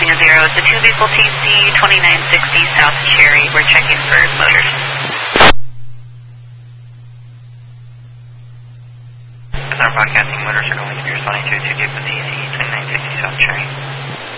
0. It's a 2 vehicle TC 2960 South Cherry. We're checking for motors. Our broadcasting motors are going to be responding to a 2 vehicle TC 2960 South Cherry.